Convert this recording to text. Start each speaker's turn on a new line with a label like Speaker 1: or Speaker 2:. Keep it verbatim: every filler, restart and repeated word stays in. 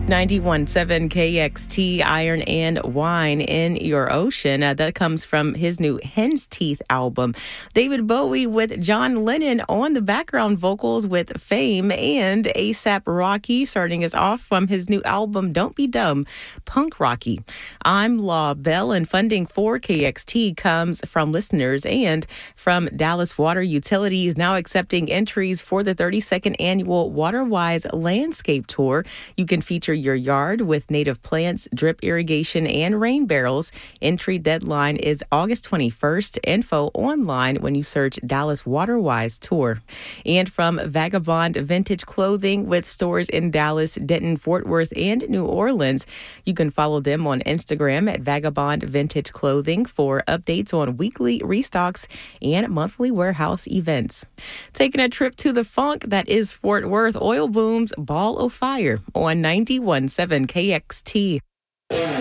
Speaker 1: ninety-one point seven K X T, Iron and Wine in Your Ocean. Uh, that comes from his new Hen's Teeth album. David Bowie with John Lennon on the background vocals with Fame, and A$AP Rocky starting us off from his new album Don't Be Dumb, Punk Rocky. I'm Law Bell, and funding for K X T comes from listeners and from Dallas Water Utilities, now accepting entries for the thirty-second annual WaterWise Landscape Tour. You can feature your yard with native plants, drip irrigation, and rain barrels. Entry deadline is August twenty-first. Info online when you search Dallas WaterWise Tour. And from Vagabond Vintage Clothing, with stores in Dallas, Denton, Fort Worth, and New Orleans. You can follow them on Instagram at Vagabond Vintage Clothing for updates on weekly restocks and monthly warehouse events. Taking a trip to the funk that is Fort Worth, Oil Boom's Ball of Fire on ninety-one point seven K X T.